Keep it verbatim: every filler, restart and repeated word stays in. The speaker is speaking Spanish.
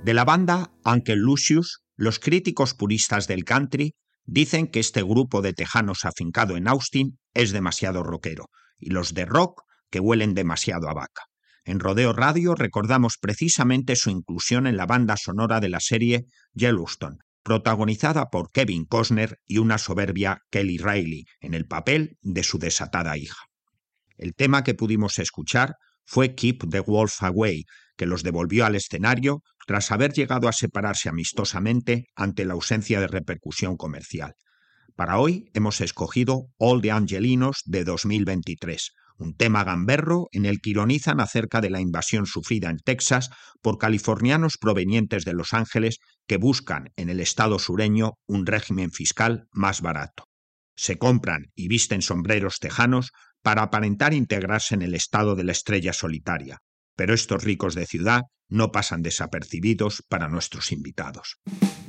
De la banda Uncle Lucius, los críticos puristas del country dicen que este grupo de tejanos afincado en Austin es demasiado rockero, y los de rock que huelen demasiado a vaca. En Rodeo Radio recordamos precisamente su inclusión en la banda sonora de la serie Yellowstone, protagonizada por Kevin Costner y una soberbia Kelly Reilly, en el papel de su desatada hija. El tema que pudimos escuchar fue Keep the Wolf Away, que los devolvió al escenario tras haber llegado a separarse amistosamente ante la ausencia de repercusión comercial. Para hoy hemos escogido All the Angelinos de dos mil veintitrés, un tema gamberro en el que ironizan acerca de la invasión sufrida en Texas por californianos provenientes de Los Ángeles que buscan en el estado sureño un régimen fiscal más barato. Se compran y visten sombreros tejanos para aparentar integrarse en el estado de la estrella solitaria, pero estos ricos de ciudad no pasan desapercibidos para nuestros invitados.